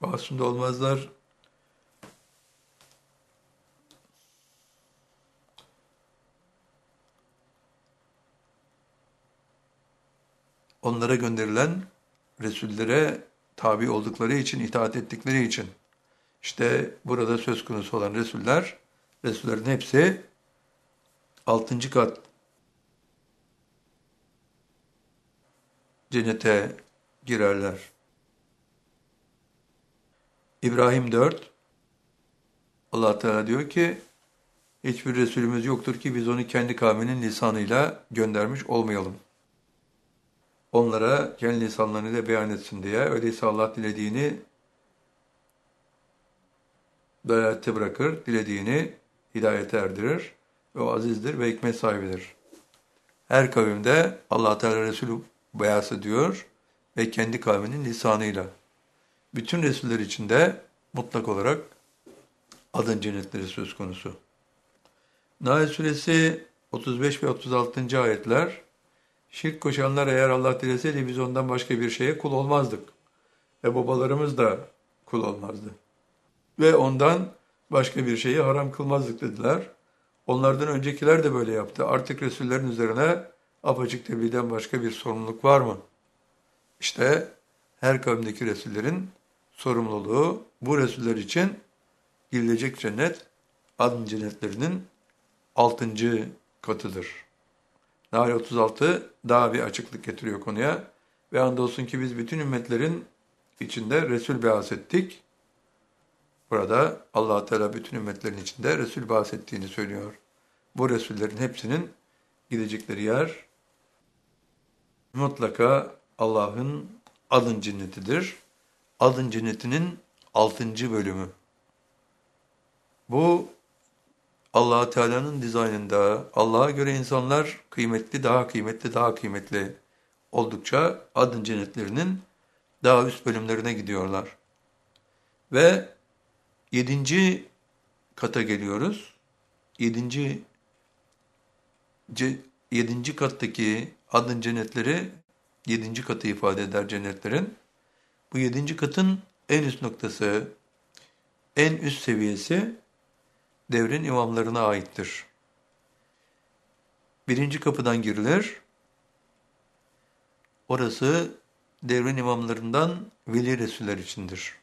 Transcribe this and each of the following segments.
Masum da olmazlar. Onlara gönderilen Resullere tabi oldukları için, itaat ettikleri için. İşte burada söz konusu olan Resullerin hepsi 6. kat cennete girerler. İbrahim 4, Allah Teala diyor ki, hiçbir Resulümüz yoktur ki biz onu kendi kavminin lisanıyla göndermiş olmayalım. Onlara kendi lisanlarıyla beyan etsin diye. Öyleyse Allah dilediğini dalalette bırakır, dilediğini hidayete erdirir. Ve o azizdir ve hikmet sahibidir. Her kavimde Allah Teala Resulü beyaz ediyor ve kendi kavminin lisanıyla. Bütün Resuller içinde mutlak olarak adın cennetleri söz konusu. Nahl Suresi 35 ve 36. ayetler, şirk koşanlar eğer Allah dileseydi biz ondan başka bir şeye kul olmazdık. Ve babalarımız da kul olmazdı. Ve ondan başka bir şeyi haram kılmazdık dediler. Onlardan öncekiler de böyle yaptı. Artık Resullerin üzerine apaçık tebliğden başka bir sorumluluk var mı? İşte her kavimdeki Resullerin sorumluluğu bu Resuller için girilecek cennet, adın cennetlerinin 6. katıdır. Nahl 36 daha bir açıklık getiriyor konuya. Ve andolsun ki biz bütün ümmetlerin içinde Resul ettik. Burada Allah Teala bütün ümmetlerin içinde Resul ettiğini söylüyor. Bu Resullerin hepsinin gidecekleri yer mutlaka Allah'ın adın cennetidir. Adın cennetinin 6. bölümü. Bu Allah Teala'nın dizaynında Allah'a göre insanlar kıymetli, daha kıymetli, daha kıymetli oldukça adın cennetlerinin daha üst bölümlerine gidiyorlar. Ve 7. kata geliyoruz. 7. 7. kattaki adın cennetleri 7. katı ifade eder cennetlerin. Bu 7. katın en üst noktası, en üst seviyesi devrin imamlarına aittir. 1. kapıdan girilir. Orası devrin imamlarından veli Resuller içindir.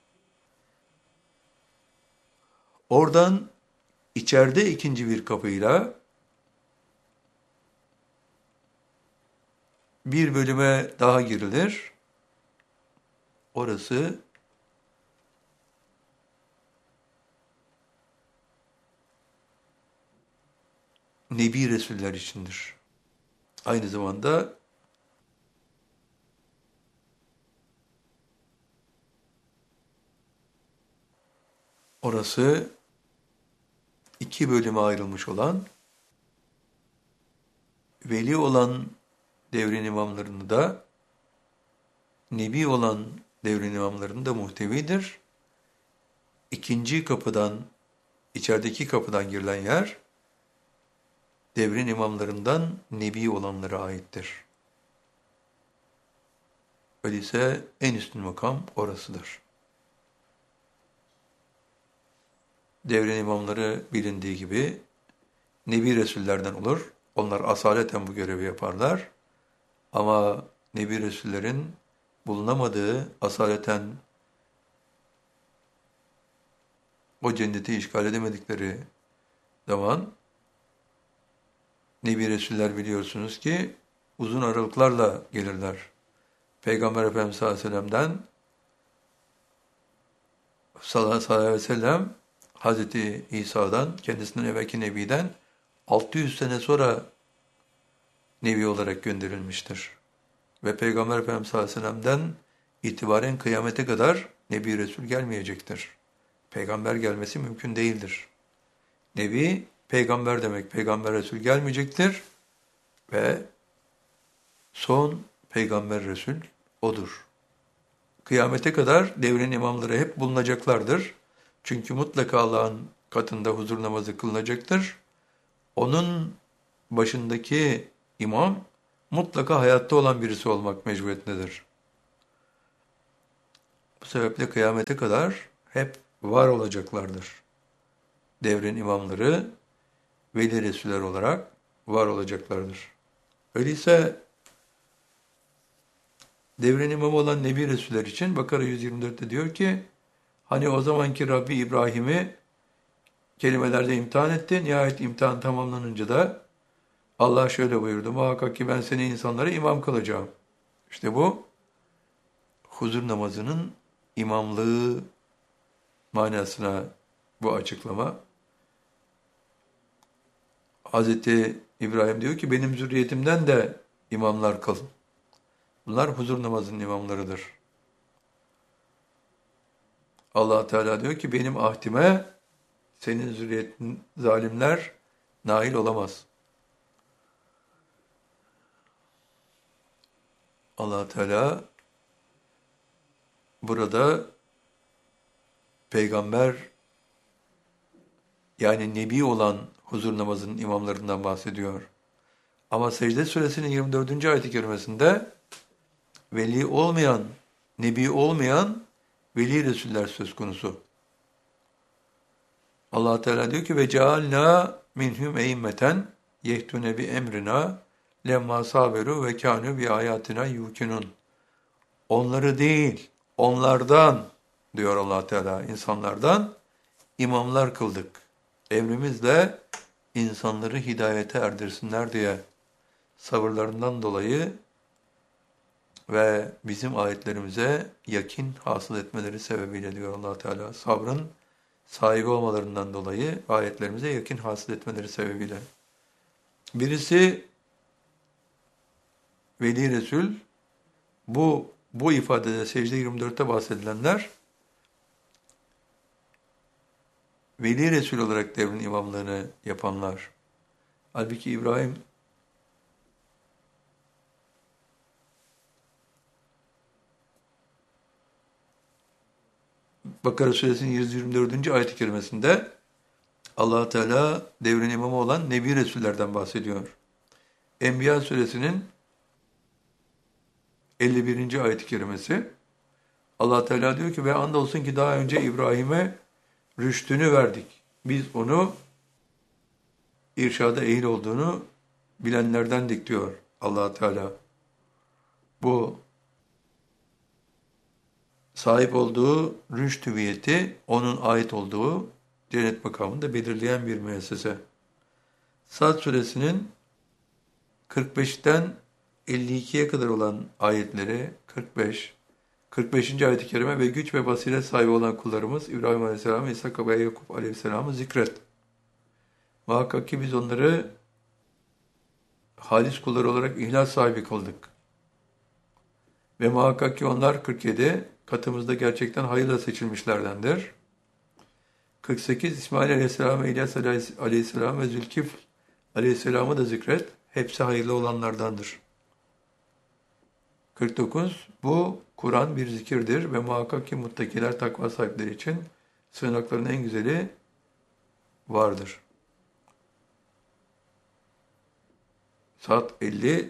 Oradan içeride 2. bir kapıyla bir bölüme daha girilir. Orası Nebi Resuller içindir. Aynı zamanda orası 2 bölüme ayrılmış olan, veli olan devrin imamlarını da, nebi olan devrin imamlarını da muhtevidir. 2. kapıdan, içerideki kapıdan girilen yer, devrin imamlarından nebi olanlara aittir. Öyleyse en üstün makam orasıdır. Devrin imamları bilindiği gibi Nebi Resullerden olur. Onlar asaleten bu görevi yaparlar. Ama Nebi Resullerin bulunamadığı, asaleten o cenneti işgal edemedikleri zaman Nebi Resuller biliyorsunuz ki uzun aralıklarla gelirler. Peygamber Efendimiz sallallahu aleyhi ve sellem Hazreti İsa'dan, kendisinden evvelki Nebi'den 600 sene sonra Nebi olarak gönderilmiştir. Ve Peygamber Efendimiz sallallahu aleyhi ve sellem'den itibaren kıyamete kadar Nebi Resul gelmeyecektir. Peygamber gelmesi mümkün değildir. Nebi, peygamber demek, peygamber Resul gelmeyecektir ve son peygamber Resul odur. Kıyamete kadar devrin imamları hep bulunacaklardır. Çünkü mutlaka Allah'ın katında huzur namazı kılınacaktır. Onun başındaki imam mutlaka hayatta olan birisi olmak mecburiyetindedir. Bu sebeple kıyamete kadar hep var olacaklardır. Devrin imamları, veli resuller olarak var olacaklardır. Öyleyse devrin imamı olan Nebi Resuller için Bakara 124'te diyor ki, hani o zamanki Rabbi İbrahim'i kelimelerle imtihan etti. Nihayet imtihan tamamlanınca da Allah şöyle buyurdu. Muhakkak ki ben seni insanlara imam kılacağım. İşte bu huzur namazının imamlığı manasına bu açıklama. Hazreti İbrahim diyor ki benim zürriyetimden de imamlar kıl. Bunlar huzur namazının imamlarıdır. Allah Teala diyor ki benim ahdime senin zürriyetin zalimler nail olamaz. Allah Teala burada peygamber yani nebi olan huzur namazının imamlarından bahsediyor. Ama Secde suresinin 24. ayet-i kerimesinde veli olmayan, nebi olmayan veli resuller söz konusu. Allah Teala diyor ki ve cealna minhum eimmeten yehtune bi emrina lemma saberu ve kanu bi ayatina yukinun. Onları değil, onlardan diyor Allah Teala, insanlardan imamlar kıldık. Emrimizle insanları hidayete erdirsinler diye sabırlarından dolayı ve bizim ayetlerimize yakin hasıl etmeleri sebebiyle diyor Allah Teala. Sabrın sahibi olmalarından dolayı ayetlerimize yakin hasıl etmeleri sebebiyle. Birisi Veli Resul, bu ifadede Secde 24'te bahsedilenler Veli Resul olarak devrin imamlığını yapanlar. Halbuki İbrahim Bakara suresinin 124. ayet-i kerimesinde Allah Teala devrin imamı olan Nebi Resullerden bahsediyor. Enbiya suresinin 51. ayet-i kerimesi Allah Teala diyor ki ve andolsun ki daha önce İbrahim'e rüştünü verdik. Biz onu irşada ehil olduğunu bilenlerdendik diyor Allah Teala. Bu sahip olduğu rüşt hüviyeti onun ait olduğu cennet makamında belirleyen bir müessese. Sad suresinin 45'ten 52'ye kadar olan ayetleri 45. ayet-i kerime ve güç ve basiret sahibi olan kullarımız İbrahim Aleyhisselam, İshak ve Yakup Aleyhisselam'ı zikret. Muhakkak ki biz onları halis kullar olarak ihlas sahibi kıldık. Ve muhakkak ki onlar 47 katımızda gerçekten hayırla seçilmişlerdendir. 48 İsmail Aleyhisselam ve İlyas Aleyhisselam ve Zülkifl Aleyhisselam'ı da zikret. Hepsi hayırlı olanlardandır. 49 bu Kur'an bir zikirdir ve muhakkak ki muttakiler takva sahipleri için sığınakların en güzeli vardır. Saat 50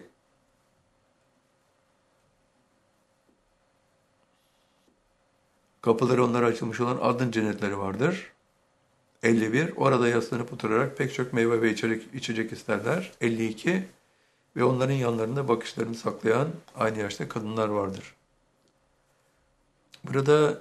kapıları onlara açılmış olan adın cennetleri vardır. 51 orada yaslanıp oturarak pek çok meyve ve içecek isterler. 52 ve onların yanlarında bakışlarını saklayan aynı yaşta kadınlar vardır. Burada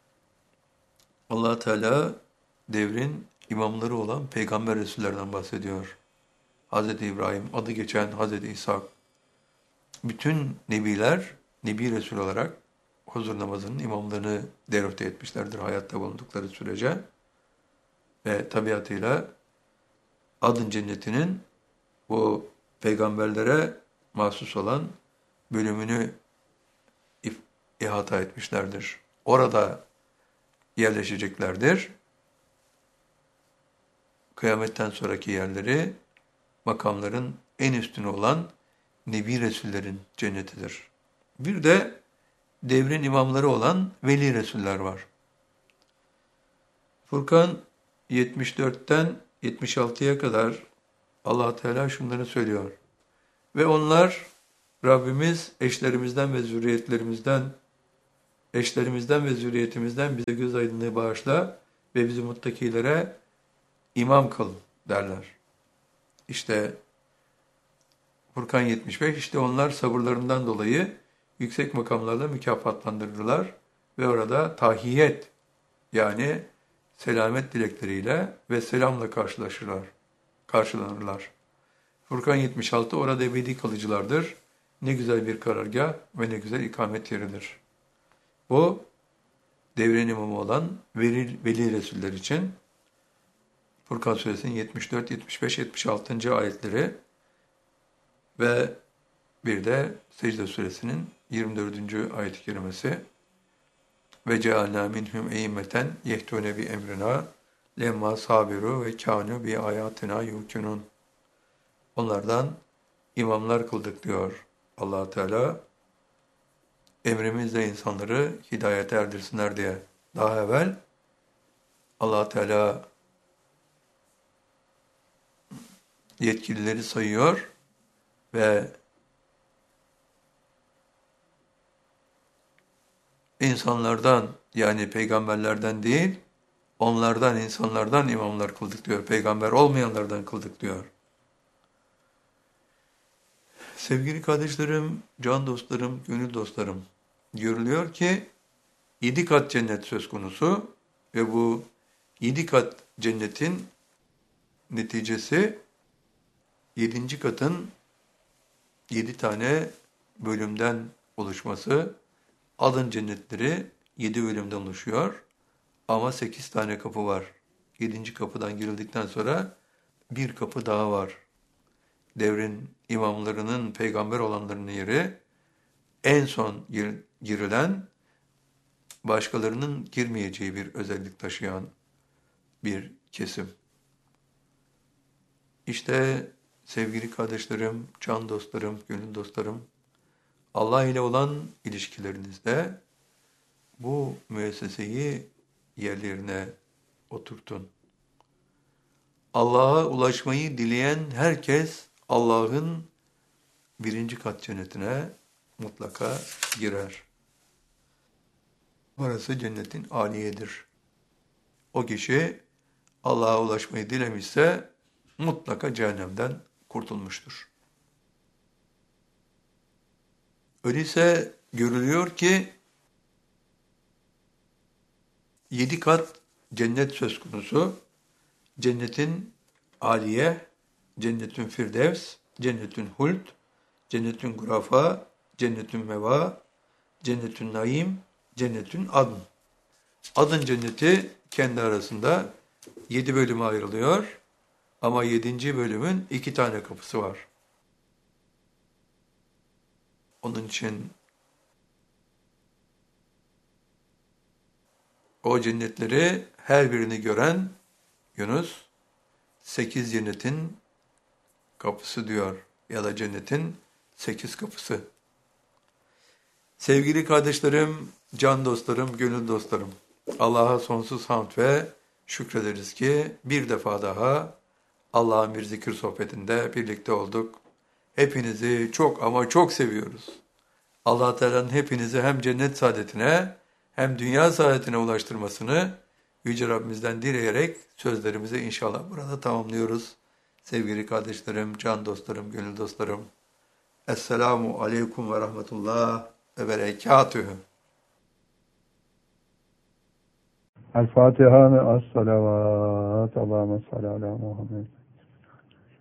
Allah Teala devrin imamları olan peygamber resullerden bahsediyor. Hazreti İbrahim, adı geçen Hazreti İshak. Bütün nebiler, nebi resul olarak huzur namazının imamlığını derote etmişlerdir hayatta bulundukları sürece. Ve tabiatıyla adın cennetinin bu peygamberlere mahsus olan bölümünü ihata etmişlerdir. Orada yerleşeceklerdir. Kıyametten sonraki yerleri makamların en üstünü olan Nebi Resullerin cennetidir. Bir de devrin imamları olan Veli Resuller var. Furkan 74'ten 76'ya kadar Allah Teala şunları söylüyor. Ve onlar Rabbimiz eşlerimizden ve zürriyetlerimizden eşlerimizden ve zürriyetimizden bize göz aydınlığı bağışla ve bizi muttakilere imam kıl derler. İşte Furkan 75, işte onlar sabırlarından dolayı yüksek makamlarla mükafatlandırırlar ve orada tahiyyet, yani selamet dilekleriyle ve selamla karşılanırlar. Furkan 76, orada ebedi kalıcılardır. Ne güzel bir karargah ve ne güzel ikamet yeridir. Bu devrin imamı olan veli Resuller için Furkan Suresinin 74, 75, 76. ayetleri ve bir de Secde Suresinin 24. ayet-i kerimesi ve cealna minhum e'immeten yehtune bi emrina lemma sabiru ve kanu bi ayatina yukinun. Onlardan imamlar kıldık diyor Allah Teala. Emrimizle insanları hidayete erdirsinler diye. Daha evvel Allah Teala yetkilileri sayıyor ve insanlardan, yani peygamberlerden değil, onlardan, insanlardan imamlar kıldık diyor. Peygamber olmayanlardan kıldık diyor. Sevgili kardeşlerim, can dostlarım, gönül dostlarım, görülüyor ki 7 kat cennet söz konusu ve bu 7 kat cennetin neticesi 7. katın 7 tane bölümden oluşması. Adın cennetleri 7 bölümden oluşuyor ama 8 tane kapı var. 7. kapıdan girildikten sonra bir kapı daha var. Devrin imamlarının, peygamber olanlarının yeri en son girilen, başkalarının girmeyeceği bir özellik taşıyan bir kesim. İşte sevgili kardeşlerim, can dostlarım, gönül dostlarım, Allah ile olan ilişkilerinizde bu müesseseyi yerlerine oturtun. Allah'a ulaşmayı dileyen herkes Allah'ın 1. kat cennetine mutlaka girer. Orası cennetin âliyedir. O kişi Allah'a ulaşmayı dilemişse mutlaka cehennemden kurtulmuştur. Öyleyse görülüyor ki 7 kat cennet söz konusu. Cennetin âliye, cennetün firdevs, cennetün huld, cennetün gurafa, cennetün meva, cennetün naim, cennetün adn. Adın cenneti kendi arasında 7 bölüme ayrılıyor ama 7. bölümün 2 tane kapısı var. Onun için o cennetleri her birini gören Yunus 8 cennetin kapısı diyor ya da cennetin 8 kapısı. Sevgili kardeşlerim, can dostlarım, gönül dostlarım, Allah'a sonsuz hamd ve şükrederiz ki bir defa daha Allah'ın bir zikir sohbetinde birlikte olduk. Hepinizi çok ama çok seviyoruz. Allah Teala'nın hepinizi hem cennet saadetine hem dünya saadetine ulaştırmasını Yüce Rabbimizden dileyerek sözlerimizi inşallah burada tamamlıyoruz. Sevgili kardeşlerim, can dostlarım, gönül dostlarım. Esselamu aleyküm ve rahmetullah ve berekatühü. El Fatiha ve es-salavat. Allahümme salli ala Muhammed.